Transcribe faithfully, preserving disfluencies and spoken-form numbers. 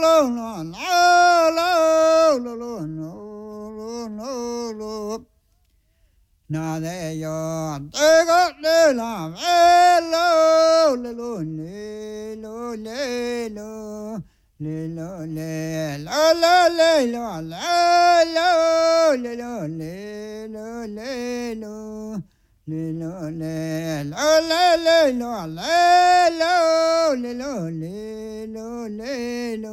lo lo lo lo lo lo lo lo lo na de yo te go le la ve lo le lo le lo le lo le lo le lo lo le lo le lo le lo le lo le lo le lo le lo le le lo le lo le lo le lo le lo